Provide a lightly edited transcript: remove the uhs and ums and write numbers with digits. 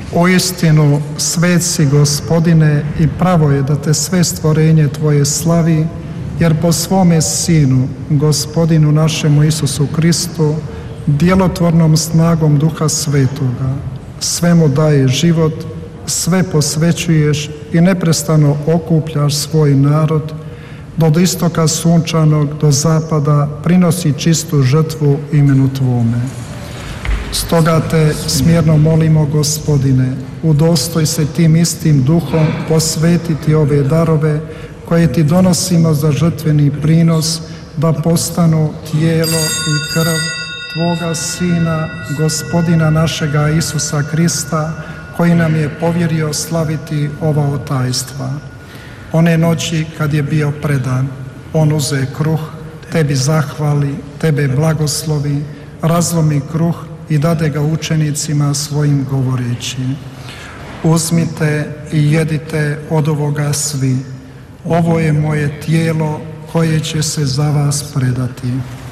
Uistinu, svet si, Gospodine, i pravo je da te sve stvorenje Tvoje slavi, jer po svome Sinu, Gospodinu našemu Isusu Kristu, djelotvornom snagom Duha Svetoga, svemu daje život, sve posvećuješ i neprestano okupljaš svoj narod, do istoka sunčanog do zapada prinosi čistu žrtvu imenu Tvome. Stoga te smjerno molimo, Gospodine, udostoj se tim istim duhom posvetiti ove darove koje Ti donosimo za žrtveni prinos, da postanu tijelo i krv Tvoga Sina, Gospodina našega Isusa Krista, koji nam je povjerio slaviti ova otajstva. One noći kad je bio predan, on uze kruh, Tebi zahvali, Tebe blagoslovi, razlomi kruh i dade ga učenicima svojim govoreći: uzmite i jedite od ovoga svi, ovo je moje tijelo koje će se za vas predati.